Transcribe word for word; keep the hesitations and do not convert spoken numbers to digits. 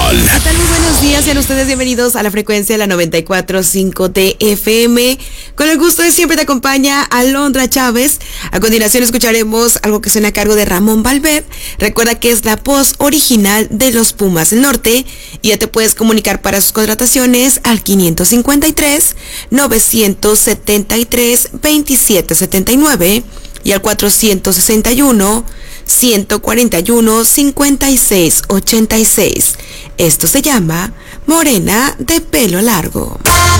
Nacional. ¿Qué tal? Muy buenos días, sean ustedes bienvenidos a la frecuencia de la noventa y cuatro punto cinco de F M. Con el gusto de siempre te acompaña Alondra Chávez. A continuación escucharemos algo que suena a cargo de Ramón Valverde. Recuerda que es la voz original de los Pumas del Norte y ya te puedes comunicar para sus contrataciones al quinientos cincuenta y tres, novecientos setenta y tres, veintisiete setenta y nueve y al cuatrocientos sesenta y uno, ciento cuarenta y uno, cincuenta y seis ochenta y seis. Esto se llama Morena de Pelo Largo.